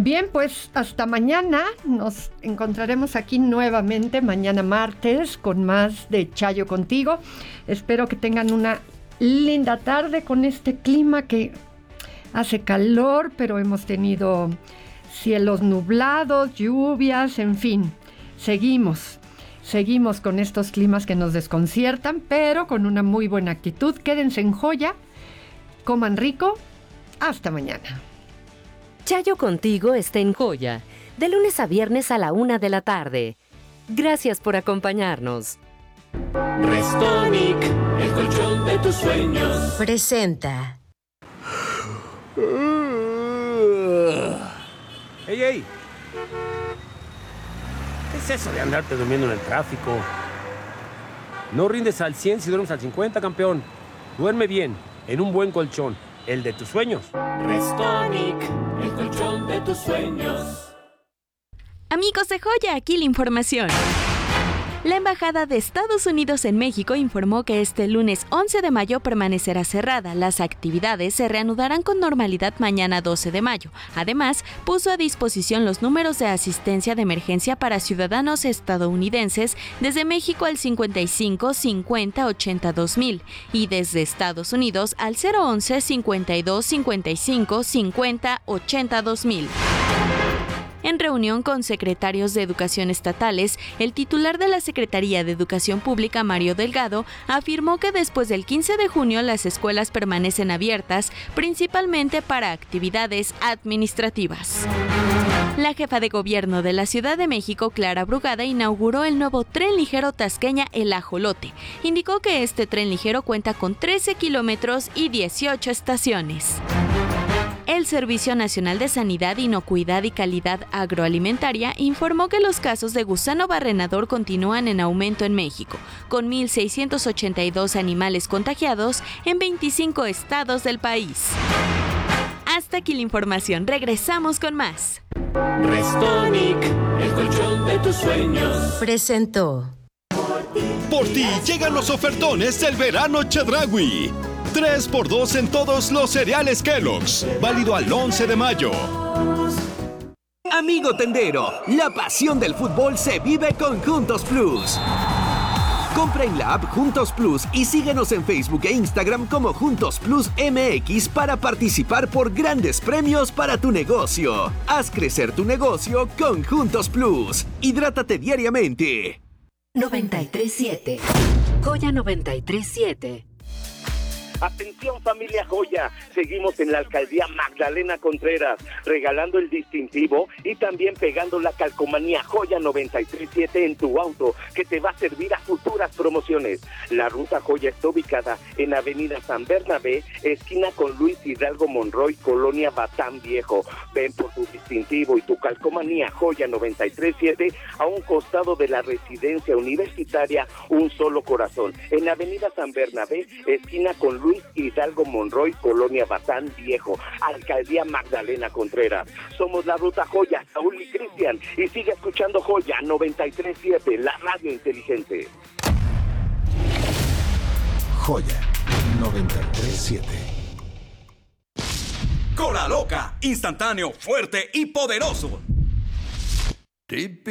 Bien, pues hasta mañana. Nos encontraremos aquí nuevamente mañana martes con más de Chayo Contigo. Espero que tengan una linda tarde con este clima que hace calor, pero hemos tenido cielos nublados, lluvias, en fin. Seguimos con estos climas que nos desconciertan, pero con una muy buena actitud. Quédense en Joya, coman rico. Hasta mañana. Chayo Contigo está en Joya, de lunes a viernes a la 1 de la tarde. Gracias por acompañarnos. Restonic, el colchón de tus sueños. Presenta. ¡Ey! ¿Qué es eso de andarte durmiendo en el tráfico? No rindes al 100 si duermes al 50, campeón. Duerme bien, en un buen colchón, el de tus sueños. Restonic, el colchón de tus sueños. Amigos de Joya, aquí la información. La Embajada de Estados Unidos en México informó que este lunes 11 de mayo permanecerá cerrada. Las actividades se reanudarán con normalidad mañana 12 de mayo. Además, puso a disposición los números de asistencia de emergencia para ciudadanos estadounidenses desde México al 55 50 82 mil y desde Estados Unidos al 011 52 55 50 82 mil. En reunión con secretarios de Educación estatales, el titular de la Secretaría de Educación Pública, Mario Delgado, afirmó que después del 15 de junio las escuelas permanecen abiertas, principalmente para actividades administrativas. La jefa de gobierno de la Ciudad de México, Clara Brugada, inauguró el nuevo tren ligero Tasqueña El Ajolote. Indicó que este tren ligero cuenta con 13 kilómetros y 18 estaciones. El Servicio Nacional de Sanidad, Inocuidad y Calidad Agroalimentaria informó que los casos de gusano barrenador continúan en aumento en México, con 1,682 animales contagiados en 25 estados del país. Hasta aquí la información, regresamos con más. Restonic, el colchón de tus sueños. Presentó. Por ti llegan los ofertones del verano Chedraui. 3x2 en todos los cereales Kellogg's. Válido al 11 de mayo. Amigo tendero, la pasión del fútbol se vive con Juntos Plus. Compra en la app Juntos Plus y síguenos en Facebook e Instagram como Juntos Plus MX para participar por grandes premios para tu negocio. Haz crecer tu negocio con Juntos Plus. Hidrátate diariamente. 93.7. Joya 93.7. Atención familia Joya, seguimos en la alcaldía Magdalena Contreras, regalando el distintivo y también pegando la calcomanía Joya 93.7 en tu auto, que te va a servir a futuras promociones. La ruta Joya está ubicada en Avenida San Bernabé, esquina con Luis Hidalgo Monroy, Colonia Batán Viejo. Ven por tu distintivo y tu calcomanía Joya 93.7 a un costado de la residencia universitaria Un Solo Corazón, en Avenida San Bernabé, esquina con Luis Hidalgo Monroy, Colonia Batán Viejo, Alcaldía Magdalena Contreras. Somos la Ruta Joya, Saúl y Cristian, y sigue escuchando Joya 93.7, la radio inteligente. Joya 93.7. Cola Loca, instantáneo, fuerte y poderoso.